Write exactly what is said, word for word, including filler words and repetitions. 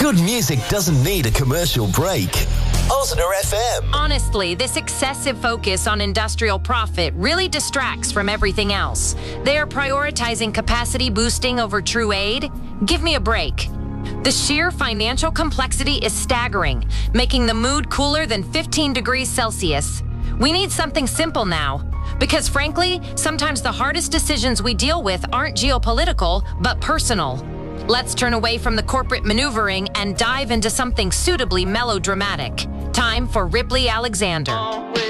Good music doesn't need a commercial break. Osner F M. Honestly, this excessive focus on industrial profit really distracts from everything else. They are prioritizing capacity boosting over true aid. Give me a break. The sheer financial complexity is staggering, making the mood cooler than fifteen degrees Celsius. We need something simple now. Because frankly, sometimes the hardest decisions we deal with aren't geopolitical, but personal. Let's turn away from the corporate maneuvering and dive into something suitably melodramatic. Time for Ripley Alexander.